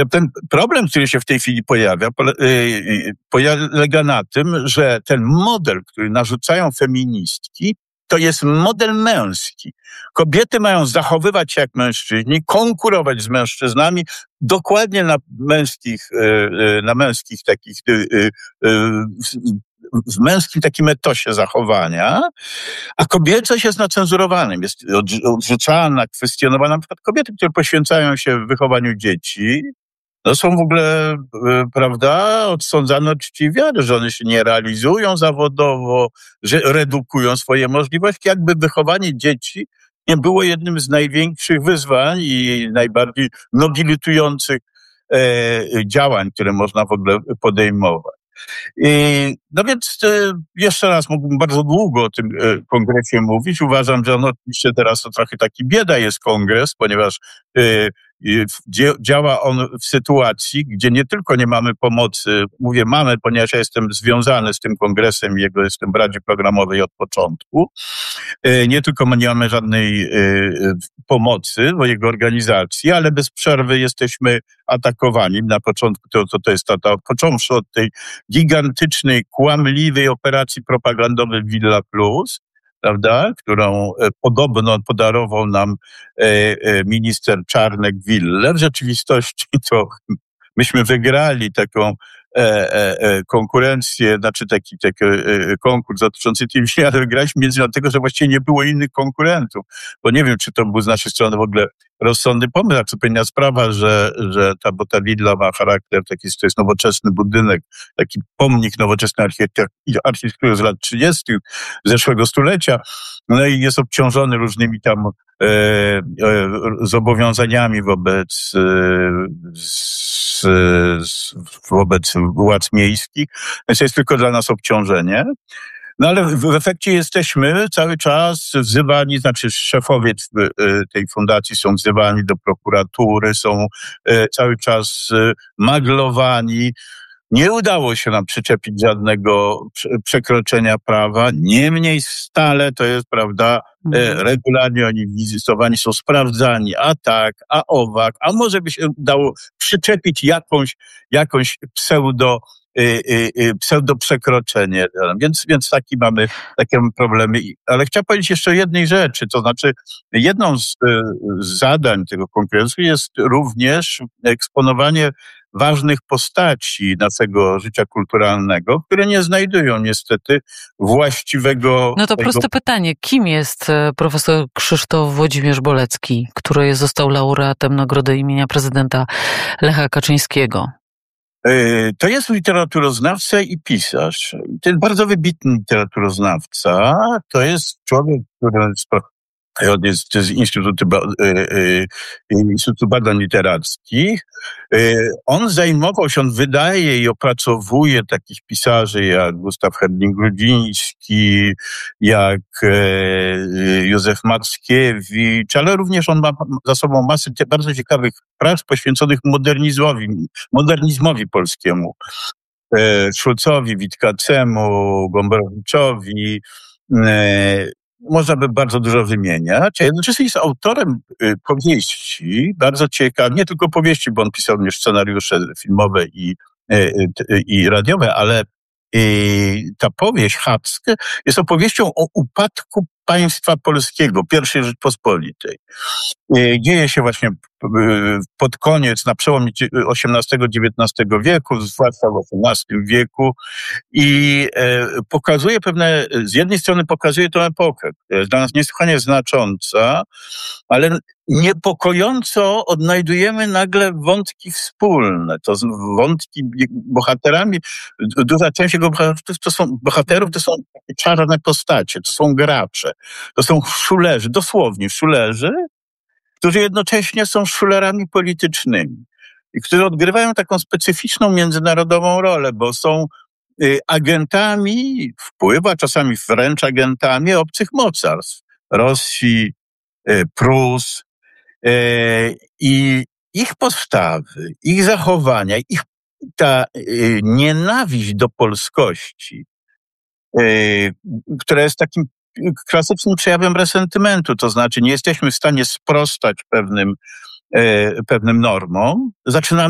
ten problem, który się w tej chwili pojawia, polega na tym, że ten model, który narzucają feministki, to jest model męski. Kobiety mają zachowywać się jak mężczyźni, konkurować z mężczyznami dokładnie na męskich takich, w męskim takim etosie zachowania, a kobiecość jest na cenzurowanym, jest odrzucana, kwestionowana. Na przykład kobiety, które poświęcają się w wychowaniu dzieci, no są w ogóle, prawda, odsądzane od czci wiary, że one się nie realizują zawodowo, że redukują swoje możliwości, jakby wychowanie dzieci nie było jednym z największych wyzwań i najbardziej nobilitujących działań, które można w ogóle podejmować. No więc jeszcze raz mógłbym bardzo długo o tym kongresie mówić. Uważam, że oczywiście teraz to trochę taki bieda jest kongres, ponieważ działa on w sytuacji, gdzie nie tylko nie mamy pomocy, mówię mamy, ponieważ ja jestem związany z tym kongresem i jestem w Radzie Programowej od początku, nie tylko nie mamy żadnej pomocy w jego organizacji, ale bez przerwy jesteśmy atakowani. Na początku to jest począwszy od tej gigantycznej, kłamliwej operacji propagandowej Villa Plus, prawda, którą podobno podarował nam minister Czarnek-Wille. W rzeczywistości to myśmy wygrali taką konkurencję, znaczy taki konkurs dotyczący tej wsi, ale wygraliśmy między innymi dlatego, że właściwie nie było innych konkurentów, bo nie wiem, czy to był z naszej strony w ogóle rozsądny pomysł, a zupełnie sprawa, że ta willa ma charakter taki, to jest nowoczesny budynek, taki pomnik nowoczesnej architektury z lat 30. zeszłego stulecia, no i jest obciążony różnymi tam zobowiązaniami wobec władz miejskich, więc jest tylko dla nas obciążenie. No ale w efekcie jesteśmy cały czas wzywani, znaczy szefowie tej fundacji są wzywani do prokuratury, są cały czas maglowani. Nie udało się nam przyczepić żadnego przekroczenia prawa. Niemniej stale to jest, prawda, regularnie oni wizytowani są, sprawdzani, a tak, a owak, a może by się udało przyczepić jakąś pseudo przekroczenie. Więc takie mamy problemy. Ale chciałem powiedzieć jeszcze o jednej rzeczy, to znaczy jedną z zadań tego kongresu jest również eksponowanie ważnych postaci naszego życia kulturalnego, które nie znajdują niestety właściwego... No to proste pytanie. Kim jest profesor Krzysztof Włodzimierz Bolecki, który został laureatem Nagrody imienia prezydenta Lecha Kaczyńskiego? To jest literaturoznawca i pisarz. To jest bardzo wybitny literaturoznawca. To jest człowiek, który jest z Instytutu Badań Literackich. On wydaje i opracowuje takich pisarzy jak Gustaw Herling-Grudziński, jak Józef Mackiewicz, ale również on ma za sobą masę bardzo ciekawych prac poświęconych modernizmowi polskiemu. Szulcowi, Witkacemu, Gombrowiczowi. Można by bardzo dużo wymieniać, a jednocześnie jest autorem powieści, bardzo ciekawych, nie tylko powieści, bo on pisał również scenariusze filmowe i radiowe, ale ta powieść Habskie jest opowieścią o upadku państwa polskiego, I Rzeczpospolitej. Dzieje się właśnie pod koniec, na przełomie XVIII-XIX wieku, zwłaszcza w XVIII wieku i pokazuje z jednej strony pokazuje tę epokę, która jest dla nas niesłychanie znacząca, ale niepokojąco odnajdujemy nagle wątki wspólne. To wątki bohaterami, duża część jego bohaterów to są takie czarne postacie, to są gracze, to są szulerzy, dosłownie szulerzy, którzy jednocześnie są szulerami politycznymi i którzy odgrywają taką specyficzną międzynarodową rolę, bo są agentami wpływu, a czasami wręcz agentami obcych mocarstw. Rosji, Prus i ich postawy, ich zachowania, ta nienawiść do polskości, która jest takim klasycznym przejawem resentymentu, to znaczy nie jesteśmy w stanie sprostać pewnym normom, zaczynamy